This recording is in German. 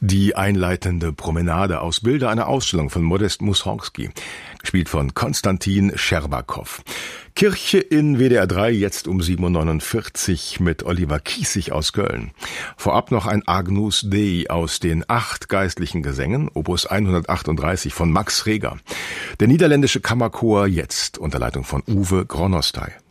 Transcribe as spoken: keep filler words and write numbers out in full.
Die einleitende Promenade aus Bilder einer Ausstellung von Modest Mussorgsky, gespielt von Konstantin Scherbakow. Kirche in W D R drei, jetzt um sieben Uhr neunundvierzig mit Oliver Kiesig aus Köln. Vorab noch ein Agnus Dei aus den acht geistlichen Gesängen, Opus hundertachtunddreißig von Max Reger. Der niederländische Kammerchor jetzt unter Leitung von Uwe Gronostay.